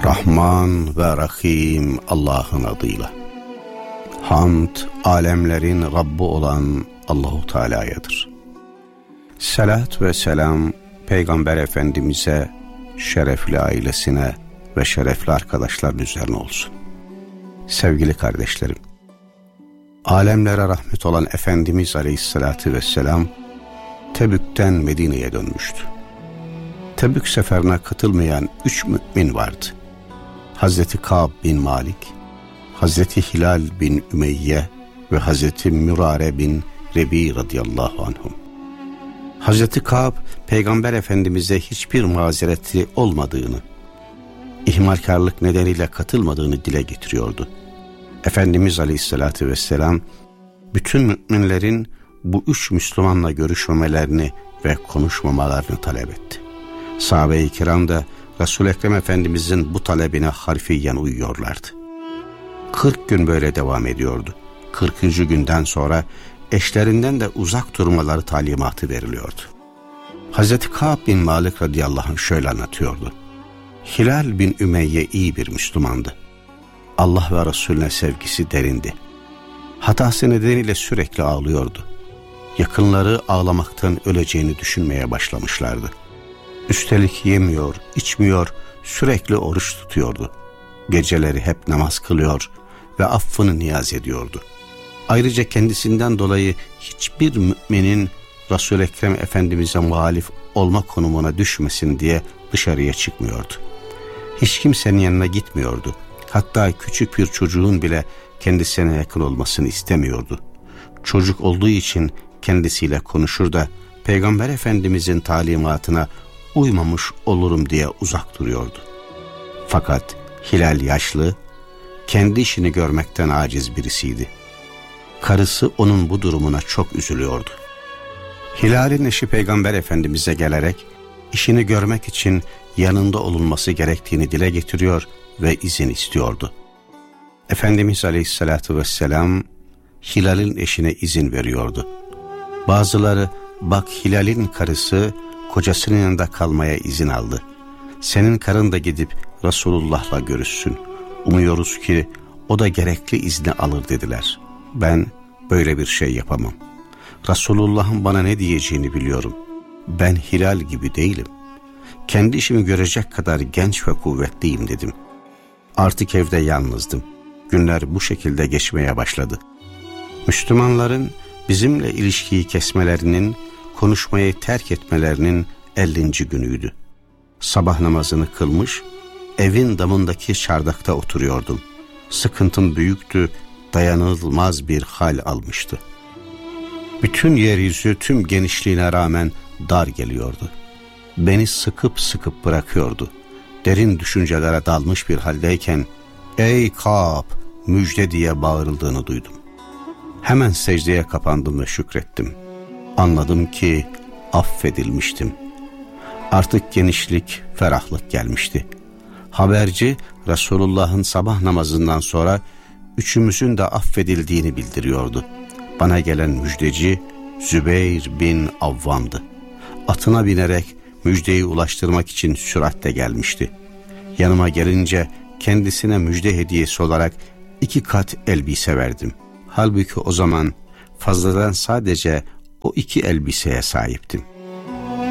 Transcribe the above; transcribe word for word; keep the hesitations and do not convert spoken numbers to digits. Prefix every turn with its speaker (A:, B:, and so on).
A: Rahman ve Rahim Allah'ın adıyla. Hamd, alemlerin Rabbi olan Allahu Teala'yadır. Salat ve selam Peygamber Efendimiz'e, şerefli ailesine ve şerefli arkadaşların üzerine olsun. Sevgili kardeşlerim, alemlere rahmet olan Efendimiz Aleyhisselatü Vesselam Tebük'ten Medine'ye dönmüştü. Tebük seferine katılmayan üç mümin vardı. Hazreti Kâb bin Malik, Hazreti Hilal bin Ümeyye ve Hazreti Mürare bin Rebi radıyallahu anhum. Hazreti Kâb, Peygamber Efendimiz'e hiçbir mazereti olmadığını, ihmalkarlık nedeniyle katılmadığını dile getiriyordu. Efendimiz Aleyhisselatü Vesselam, bütün müminlerin bu üç Müslümanla görüşmemelerini ve konuşmamalarını talep etti. Sahabe-i kiram da Resul-i Ekrem Efendimizin bu talebine harfiyen uyuyorlardı. Kırk gün böyle devam ediyordu. Kırkıncı günden sonra eşlerinden de uzak durmaları talimatı veriliyordu. Hazreti Kâb bin Malik radıyallahu anh şöyle anlatıyordu. Hilal bin Ümeyye iyi bir Müslümandı. Allah ve Resulüne sevgisi derindi. Hatası nedeniyle sürekli ağlıyordu. Yakınları ağlamaktan öleceğini düşünmeye başlamışlardı. Üstelik yemiyor, içmiyor, sürekli oruç tutuyordu. Geceleri hep namaz kılıyor ve affını niyaz ediyordu. Ayrıca kendisinden dolayı hiçbir müminin Resul-i Ekrem Efendimiz'e muhalif olma konumuna düşmesin diye dışarıya çıkmıyordu. Hiç kimsenin yanına gitmiyordu. Hatta küçük bir çocuğun bile kendisine yakın olmasını istemiyordu. Çocuk olduğu için kendisiyle konuşur da Peygamber Efendimiz'in talimatına uymamış olurum diye uzak duruyordu. Fakat Hilal yaşlı, kendi işini görmekten aciz birisiydi. Karısı onun bu durumuna çok üzülüyordu. Hilal'in eşi Peygamber Efendimiz'e gelerek işini görmek için yanında olunması gerektiğini dile getiriyor ve izin istiyordu. Efendimiz Aleyhisselatü Vesselam Hilal'in eşine izin veriyordu. Bazıları, bak Hilal'in karısı kocasının yanında kalmaya izin aldı. Senin karın da gidip Resulullah'la görüşsün. Umuyoruz ki o da gerekli izni alır dediler. Ben böyle bir şey yapamam. Resulullah'ın bana ne diyeceğini biliyorum. Ben Hilal gibi değilim. Kendi işimi görecek kadar genç ve kuvvetliyim dedim. Artık evde yalnızdım. Günler bu şekilde geçmeye başladı. Müslümanların bizimle ilişkiyi kesmelerinin, konuşmayı terk etmelerinin ellinci günüydü. Sabah namazını kılmış, evin damındaki çardakta oturuyordum. Sıkıntım büyüktü, dayanılmaz bir hal almıştı. Bütün yeryüzü tüm genişliğine rağmen dar geliyordu. Beni sıkıp sıkıp bırakıyordu. Derin düşüncelere dalmış bir haldeyken, ''Ey Kâb, müjde!'' diye bağırıldığını duydum. Hemen secdeye kapandım ve şükrettim. Anladım ki affedilmiştim. Artık genişlik, ferahlık gelmişti. Haberci Resulullah'ın sabah namazından sonra üçümüzün de affedildiğini bildiriyordu. Bana gelen müjdeci Zübeyir bin Avvam'dı. Atına binerek müjdeyi ulaştırmak için süratle gelmişti. Yanıma gelince kendisine müjde hediyesi olarak iki kat elbise verdim. Halbuki o zaman fazladan sadece o iki elbiseye sahiptim.